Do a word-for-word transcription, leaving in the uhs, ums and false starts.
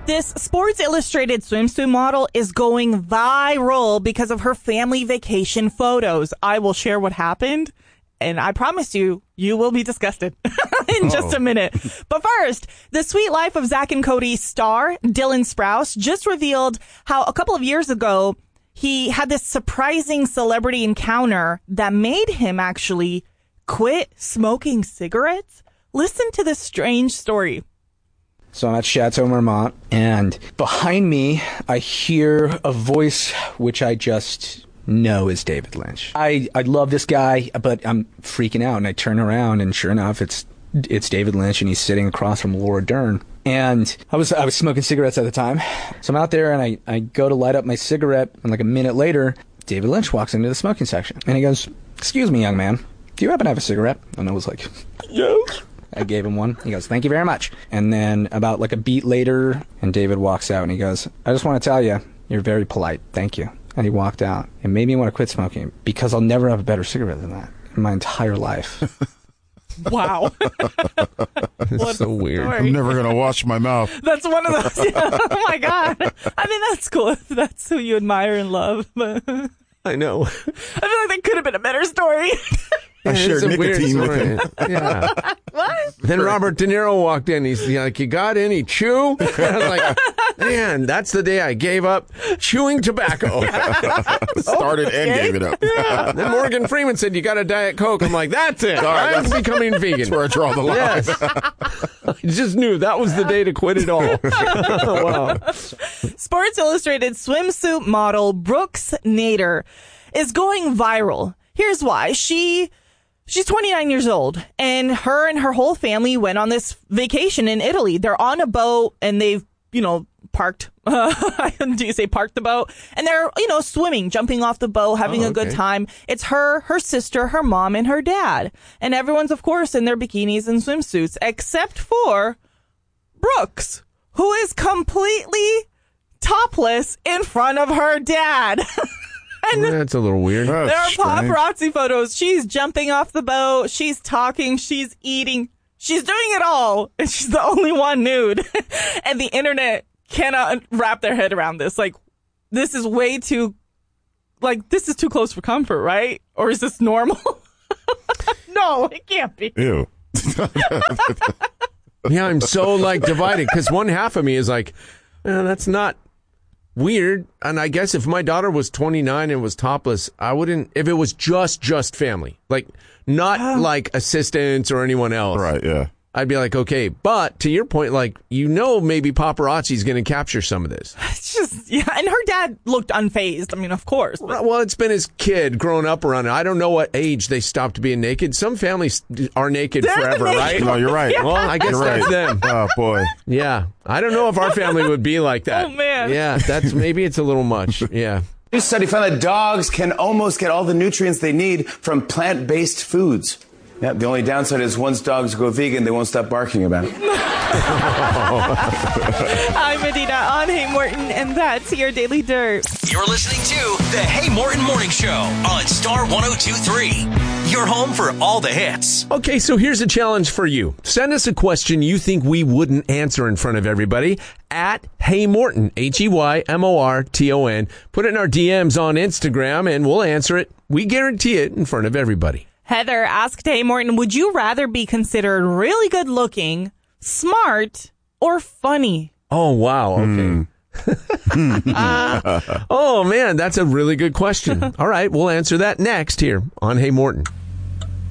This Sports Illustrated swimsuit model is going viral because of her family vacation photos. I will share what happened, and I promise you, you will be disgusted in oh. just a minute. But first, The Sweet Life of Zack and Cody star Dylan Sprouse just revealed how a couple of years ago, he had this surprising celebrity encounter that made him actually quit smoking cigarettes. Listen to this strange story. So I'm at Chateau Marmont, and behind me, I hear a voice which I just know is David Lynch. I, I love this guy, but I'm freaking out, and I turn around, and sure enough, it's it's David Lynch, and he's sitting across from Laura Dern. And I was I was smoking cigarettes at the time, so I'm out there, and I, I go to light up my cigarette, and like a minute later, David Lynch walks into the smoking section, and he goes, "Excuse me, young man, do you happen to have a cigarette?" And I was like, "Yes." I gave him one. He goes, "Thank you very much." And then about like a beat later, and David walks out, and he goes, "I just want to tell you, you're very polite. Thank you." And he walked out. It made me want to quit smoking because I'll never have a better cigarette than that in my entire life. Wow. That's so weird. Story. I'm never going to wash my mouth. That's one of those. Yeah, oh, my God. I mean, that's cool if that's who you admire and love. But I know. I feel like that could have been a better story. I shared nicotine with him. Yeah. What? Then Robert De Niro walked in. He's like, "You got any chew?" I was like, "Man, that's the day I gave up chewing tobacco." Started and Okay. gave it up. Yeah. Then Morgan Freeman said, "You got a Diet Coke." I'm like, "That's it. Sorry, I'm that's- becoming vegan." That's where I draw the line. Yes. I just knew that was the day to quit it all. Wow. Sports Illustrated swimsuit model Brooks Nader is going viral. Here's why. She... She's twenty-nine years old, and her and her whole family went on this vacation in Italy. They're on a boat, and they've, you know, parked. Uh, do you say parked the boat? And they're, you know, swimming, jumping off the boat, having Oh, a good okay. time. It's her, her sister, her mom, and her dad. And everyone's, of course, in their bikinis and swimsuits, except for Brooks, who is completely topless in front of her dad. And That's a little weird. That's there are strange. paparazzi photos. She's jumping off the boat. She's talking. She's eating. She's doing it all. And she's the only one nude. And the internet cannot wrap their head around this. Like, this is way too, like, this is too close for comfort, right? Or is this normal? No, it can't be. Ew. Yeah, I'm so like divided because one half of me is like, eh, that's not weird. And I guess if my daughter was twenty-nine and was topless, I wouldn't, if it was just, just family, like not like assistants or anyone else. Right, yeah. I'd be like, okay. But to your point, like, you know, maybe paparazzi's going to capture some of this. It's just, yeah. And her dad looked unfazed. I mean, of course. But Well, it's been his kid growing up around it. I don't know what age they stopped being naked. Some families are naked They're forever, naked. right? No, you're right. Well, I guess You're that's right. them. Oh, boy. Yeah. I don't know if our family would be like that. Oh, man. Yeah, that's maybe it's a little much. Yeah. New study found that dogs can almost get all the nutrients they need from plant-based foods. Yeah, the only downside is once dogs go vegan, they won't stop barking about it. I'm Medina on Hey Morton, and that's your Daily Dirt. You're listening to the Hey Morton Morning Show on Star one oh two point three. Your home for all the hits. Okay, so here's a challenge for you. Send us a question you think we wouldn't answer in front of everybody at Hey Morton, H E Y M O R T O N. Put it in our D Ms on Instagram, and we'll answer it. We guarantee it in front of everybody. Heather asked Hey Morton, would you rather be considered really good looking, smart, or funny? Oh, wow. Okay. uh, oh, man, that's a really good question. All right, we'll answer that next here on Hey Morton.